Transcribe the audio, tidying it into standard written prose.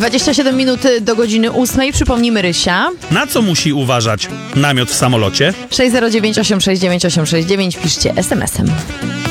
27 minut do godziny 8. Przypomnijmy Rysia. Na co musi uważać namiot w samolocie? 609 869 869. Piszcie SMS-em.